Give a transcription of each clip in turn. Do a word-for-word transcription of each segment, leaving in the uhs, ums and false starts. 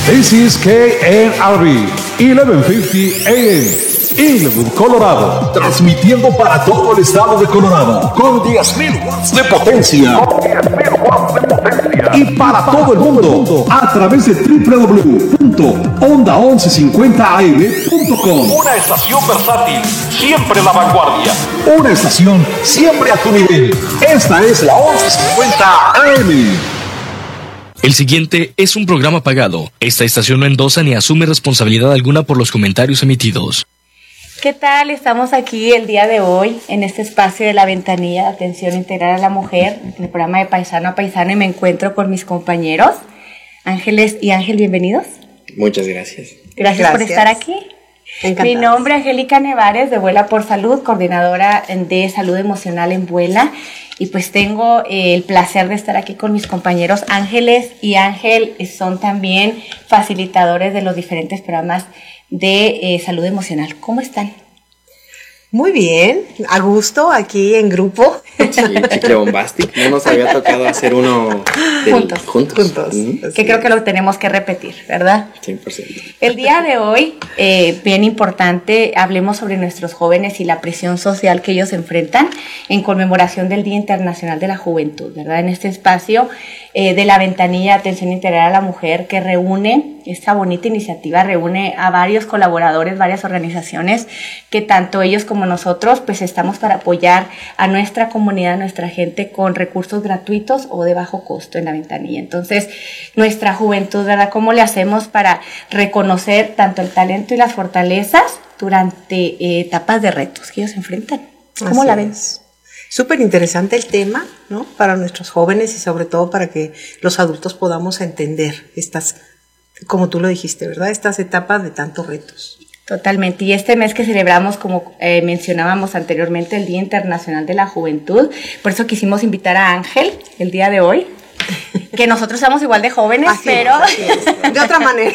This is K N R B, eleven fifty A M, Inwood, Colorado. Transmitiendo para todo el estado de Colorado con diez mil watts de potencia. Con diez mil watts de potencia. Y para todo el mundo a través de doble u doble u doble u punto onda once cincuenta a m punto com. Una estación versátil, siempre a la vanguardia. Una estación siempre a tu nivel. Esta es la once cincuenta A M. El siguiente es un programa pagado. Esta estación no endosa ni asume responsabilidad alguna por los comentarios emitidos. ¿Qué tal? Estamos aquí el día de hoy en este espacio de la ventanilla de atención integral a la mujer, en el programa de Paisano a Paisano, y me encuentro con mis compañeros, Ángeles y Ángel, bienvenidos. Muchas gracias. Gracias, gracias. por estar aquí. Encantada. Mi nombre es Angélica Nevares, de Vuela por Salud, coordinadora de salud emocional en Vuela. Y pues tengo eh, el placer de estar aquí con mis compañeros. Ángeles y Ángel son también facilitadores de los diferentes programas de eh, salud emocional. ¿Cómo están? Muy bien, a gusto, aquí en grupo. Sí, Chicle Bombastic. No nos había tocado hacer uno del, juntos. Juntos. juntos. Mm-hmm. Que creo que lo tenemos que repetir, ¿verdad? cien por ciento. El día de hoy, eh, bien importante, hablemos sobre nuestros jóvenes y la presión social que ellos enfrentan en conmemoración del Día Internacional de la Juventud, ¿verdad? En este espacio eh, de la ventanilla de atención integral a la mujer, que reúne, esta bonita iniciativa reúne a varios colaboradores, varias organizaciones, que tanto ellos como nosotros pues estamos para apoyar a nuestra comunidad, a nuestra gente con recursos gratuitos o de bajo costo en la ventanilla. Entonces, nuestra juventud, ¿verdad? ¿Cómo le hacemos para reconocer tanto el talento y las fortalezas durante eh, etapas de retos que ellos enfrentan? ¿Cómo Así la ven? Súper interesante el tema, ¿no? Para nuestros jóvenes y sobre todo para que los adultos podamos entender estas, como tú lo dijiste, ¿verdad? Estas etapas de tantos retos. Totalmente. Y este mes que celebramos, como eh, mencionábamos anteriormente, el Día Internacional de la Juventud, por eso quisimos invitar a Ángel el día de hoy, que nosotros somos igual de jóvenes, así pero... Es, es. De otra manera.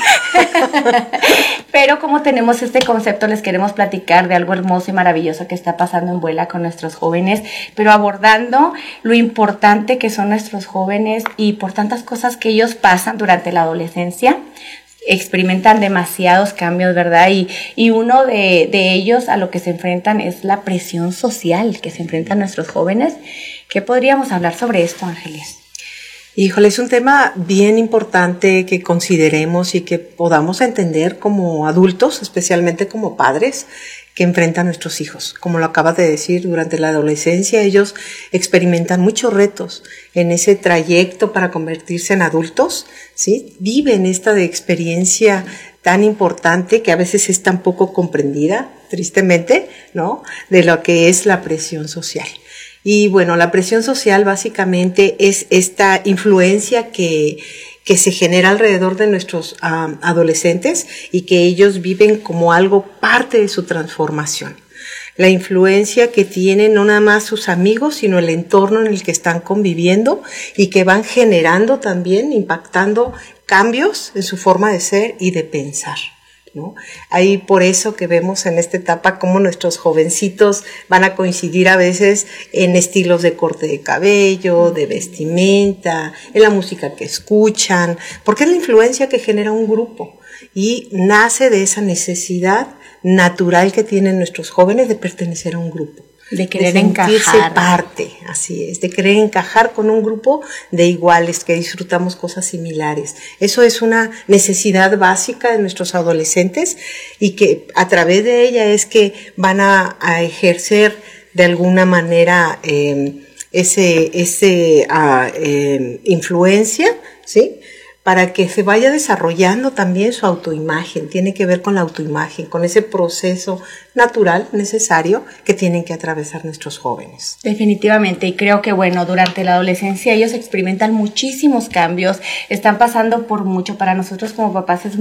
Pero como tenemos este concepto, les queremos platicar de algo hermoso y maravilloso que está pasando en Vuela con nuestros jóvenes, pero abordando lo importante que son nuestros jóvenes y por tantas cosas que ellos pasan durante la adolescencia. Experimentan demasiados cambios, ¿verdad? Y, y uno de, de ellos a lo que se enfrentan es la presión social que se enfrentan nuestros jóvenes. ¿Qué podríamos hablar sobre esto, Ángeles? Híjole, es un tema bien importante que consideremos y que podamos entender como adultos, especialmente como padres, que enfrentan a nuestros hijos. Como lo acabas de decir, durante la adolescencia ellos experimentan muchos retos en ese trayecto para convertirse en adultos, ¿sí? Viven esta de experiencia tan importante que a veces es tan poco comprendida, tristemente, ¿no? De lo que es la presión social. Y bueno, la presión social básicamente es esta influencia que que se genera alrededor de nuestros um, adolescentes y que ellos viven como algo parte de su transformación. La influencia que tienen no nada más sus amigos, sino el entorno en el que están conviviendo y que van generando también, impactando cambios en su forma de ser y de pensar, ¿no? Ahí por eso que vemos en esta etapa cómo nuestros jovencitos van a coincidir a veces en estilos de corte de cabello, de vestimenta, en la música que escuchan, porque es la influencia que genera un grupo y nace de esa necesidad natural que tienen nuestros jóvenes de pertenecer a un grupo. De querer de sentirse encajar. parte, así es, de querer encajar con un grupo de iguales que disfrutamos cosas similares. Eso es una necesidad básica de nuestros adolescentes y que a través de ella es que van a, a ejercer de alguna manera eh, ese, ese uh, eh, influencia, ¿sí? Para que se vaya desarrollando también su autoimagen. Tiene que ver con la autoimagen, con ese proceso natural, necesario, que tienen que atravesar nuestros jóvenes. Definitivamente, y creo que bueno, durante la adolescencia ellos experimentan muchísimos cambios, están pasando por mucho. Para nosotros como papás es